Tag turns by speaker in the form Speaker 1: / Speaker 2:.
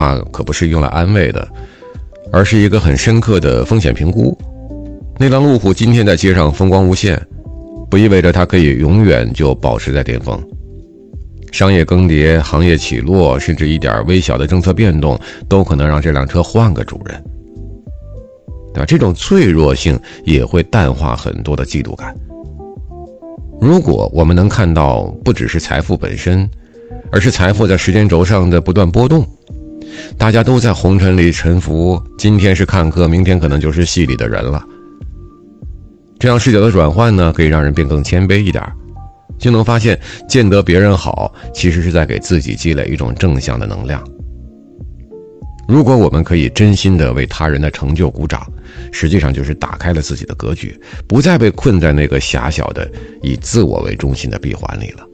Speaker 1: 可不是用来安慰的，而是一个很深刻的风险评估。那辆路虎今天在街上风光无限，不意味着它可以永远就保持在巅峰。商业更迭、行业起落，甚至一点微小的政策变动，都可能让这辆车换个主人。对吧？这种脆弱性也会淡化很多的嫉妒感。如果我们能看到不只是财富本身，而是财富在时间轴上的不断波动，大家都在红尘里沉浮，今天是看客，明天可能就是戏里的人了。这样视角的转换呢，可以让人变更谦卑一点，就能发现见得别人好，其实是在给自己积累一种正向的能量。如果我们可以真心的为他人的成就鼓掌，实际上就是打开了自己的格局，不再被困在那个狭小的以自我为中心的闭环里了。